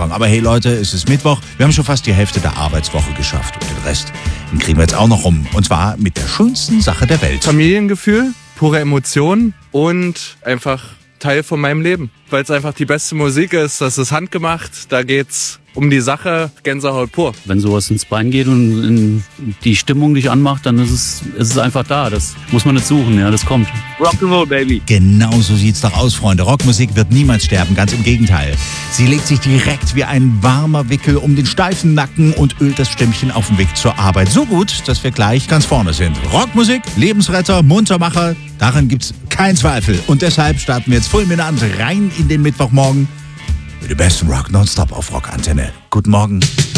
Anfang. Aber hey Leute, es ist Mittwoch. Wir haben schon fast die Hälfte der Arbeitswoche geschafft. Und den Rest, den kriegen wir jetzt auch noch rum. Und zwar mit der schönsten Sache der Welt. Familiengefühl, pure Emotionen und einfach Teil von meinem Leben. Weil es einfach die beste Musik ist, das ist handgemacht, da geht's um die Sache, Gänsehaut pur. Wenn sowas ins Bein geht und die Stimmung dich anmacht, dann ist es einfach da. Das muss man nicht suchen, ja, das kommt. Rock'n'Roll, Baby. Genau so sieht's doch aus, Freunde. Rockmusik wird niemals sterben, ganz im Gegenteil. Sie legt sich direkt wie ein warmer Wickel um den steifen Nacken und ölt das Stimmchen auf dem Weg zur Arbeit. So gut, dass wir gleich ganz vorne sind. Rockmusik, Lebensretter, Muntermacher, daran gibt's keinen Zweifel. Und deshalb starten wir jetzt fulminant rein in den Mittwochmorgen mit dem besten Rock nonstop auf Rockantenne. Guten Morgen.